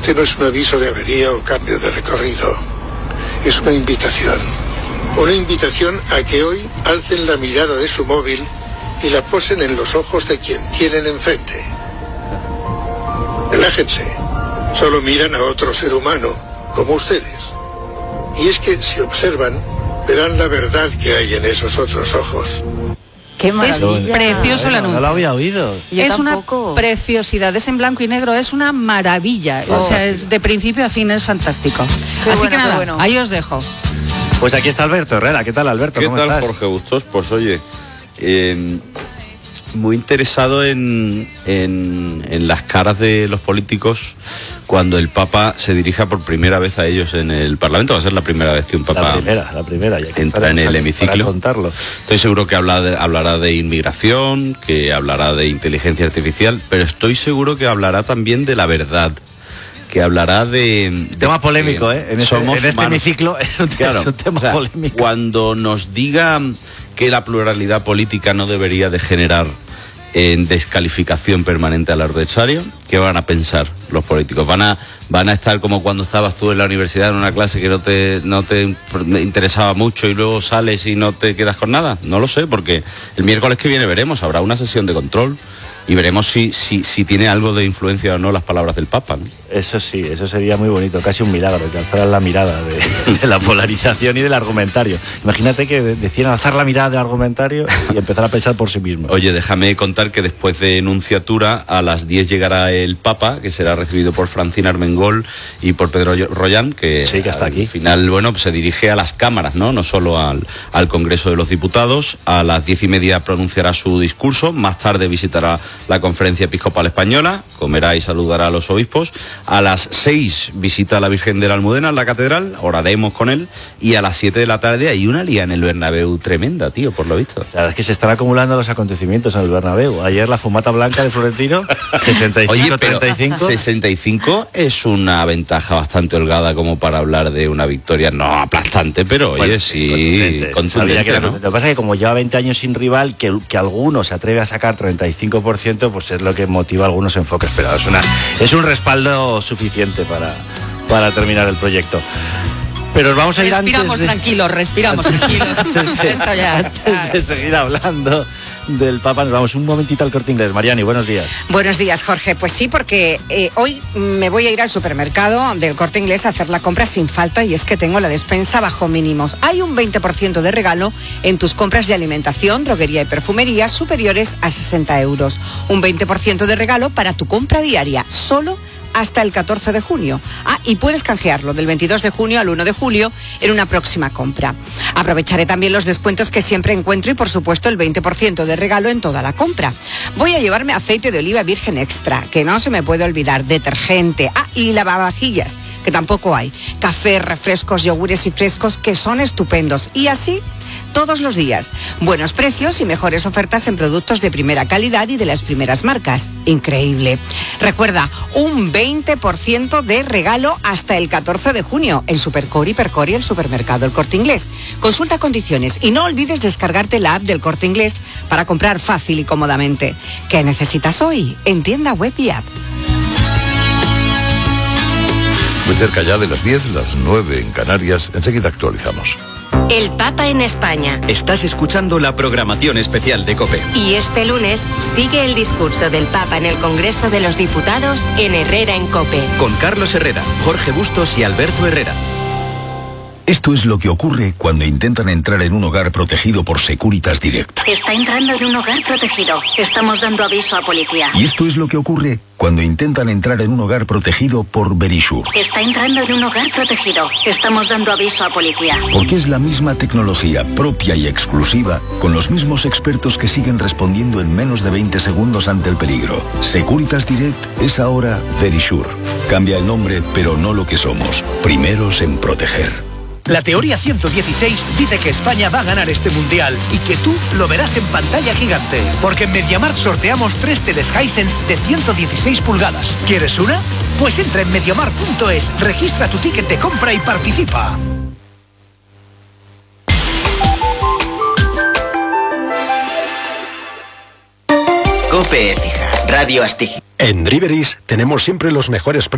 Este no es un aviso de avería o cambio de recorrido. Es una invitación. Una invitación a que hoy alcen la mirada de su móvil y la posen en los ojos de quien tienen enfrente. Relájense. Solo miran a otro ser humano, como ustedes. Y es que si observan, verán la verdad que hay en esos otros ojos. ¡Qué maravilla! Es precioso el anuncio. No lo había oído. Es tampoco. Una preciosidad, es en blanco y negro, es una maravilla. O sea, es de principio a fin es fantástico. Qué Así bueno, que nada, bueno. Ahí os dejo. Pues aquí está Alberto Herrera. ¿Qué tal, Alberto? ¿Qué tal, estás? Jorge Bustos? Pues oye, muy interesado en las caras de los políticos cuando el Papa se dirija por primera vez a ellos en el Parlamento. Va a ser la primera vez que un Papa la primera, ya que entra en el hemiciclo. Para contarlo. Estoy seguro que hablará de inmigración, que hablará de inteligencia artificial, pero estoy seguro que hablará también de la verdad, que hablará de tema polémico, en este hemiciclo es un tema polémico. Cuando nos diga que la pluralidad política no debería de generar en descalificación permanente al adversario, ¿qué van a pensar los políticos? ¿Van a estar como cuando estabas tú en la universidad en una clase que no te interesaba mucho y luego sales y no te quedas con nada? No lo sé, porque el miércoles que viene veremos, habrá una sesión de control y veremos si tiene algo de influencia o no las palabras del Papa, ¿no? Eso sí, eso sería muy bonito, casi un milagro, que alzaran la mirada de la polarización y del argumentario. Imagínate que decían alzar la mirada del argumentario y empezar a pensar por sí mismo. Oye, déjame contar que después de enunciatura, a las 10 llegará el Papa, que será recibido por Francina Armengol y por Pedro Rollán, que está aquí. Al final, bueno, pues se dirige a las cámaras, no solo al Congreso de los Diputados. A las 10:30 pronunciará su discurso, más tarde visitará la Conferencia Episcopal Española, comerá y saludará a los obispos. A las 6 visita a la Virgen de la Almudena en la catedral, oraremos con él, y a las 7 de la tarde hay una lía en el Bernabéu tremenda, tío, por lo visto. La verdad es que se están acumulando los acontecimientos en el Bernabéu. Ayer la fumata blanca de Florentino, 65-35. 65 es una ventaja bastante holgada como para hablar de una victoria, no aplastante, pero bueno, oye, sí, contundente, ¿no? Lo que pasa es que como lleva 20 años sin rival, que alguno se atreve a sacar 35%, pues es lo que motiva algunos enfoques, pero es un respaldo suficiente para terminar el proyecto. Pero vamos a ir respiramos tranquilos. Esto ya. Antes de seguir hablando del Papa, nos vamos un momentito al Corte Inglés. Mariani, buenos días. Buenos días, Jorge. Pues sí, porque hoy me voy a ir al supermercado del Corte Inglés a hacer la compra sin falta, y es que tengo la despensa bajo mínimos. Hay un 20% de regalo en tus compras de alimentación, droguería y perfumería superiores a 60 euros. Un 20% de regalo para tu compra diaria, solo hasta el 14 de junio. Y puedes canjearlo del 22 de junio al 1 de julio en una próxima compra. Aprovecharé también los descuentos que siempre encuentro y, por supuesto, el 20% de regalo en toda la compra. Voy a llevarme aceite de oliva virgen extra, que no se me puede olvidar, detergente, y lavavajillas, que tampoco hay, café, refrescos, yogures y frescos, que son estupendos, y así todos los días. Buenos precios y mejores ofertas en productos de primera calidad y de las primeras marcas. Increíble. Recuerda, un 20% de regalo hasta el 14 de junio en Supercor, Hipercor y el supermercado El Corte Inglés. Consulta condiciones y no olvides descargarte la app del Corte Inglés para comprar fácil y cómodamente. ¿Qué necesitas hoy? En tienda web y app. Muy cerca ya de las 10, las 9 en Canarias. Enseguida actualizamos. El Papa en España. Estás escuchando la programación especial de COPE. Y este lunes sigue el discurso del Papa en el Congreso de los Diputados en Herrera en COPE. Con Carlos Herrera, Jorge Bustos y Alberto Herrera. Esto es lo que ocurre cuando intentan entrar en un hogar protegido por Securitas Direct. Está entrando en un hogar protegido. Estamos dando aviso a policía. Y esto es lo que ocurre cuando intentan entrar en un hogar protegido por Verisure. Está entrando en un hogar protegido. Estamos dando aviso a policía. Porque es la misma tecnología propia y exclusiva, con los mismos expertos que siguen respondiendo en menos de 20 segundos ante el peligro. Securitas Direct es ahora Verisure. Cambia el nombre, pero no lo que somos. Primeros en proteger. La teoría 116 dice que España va a ganar este mundial y que tú lo verás en pantalla gigante. Porque en MediaMarkt sorteamos 3 teles Hisense de 116 pulgadas. ¿Quieres una? Pues entra en MediaMarkt.es, registra tu ticket de compra y participa. COPE Écija, Radio Astigi. En Driveris tenemos siempre los mejores precios.